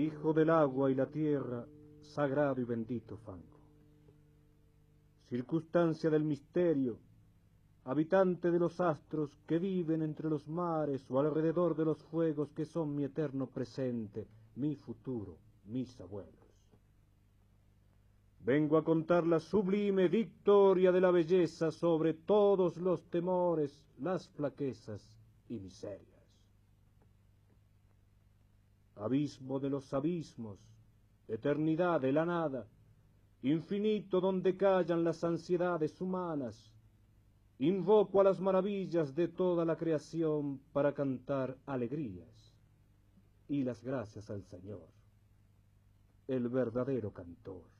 hijo del agua y la tierra, sagrado y bendito fango. Circunstancia del misterio, habitante de los astros que viven entre los mares o alrededor de los fuegos que son mi eterno presente, mi futuro, mis abuelos. Vengo a contar la sublime victoria de la belleza sobre todos los temores, las flaquezas y miserias. Abismo de los abismos, eternidad de la nada, infinito donde callan las ansiedades humanas, invoco a las maravillas de toda la creación para cantar alegrías y las gracias al Señor, el verdadero cantor.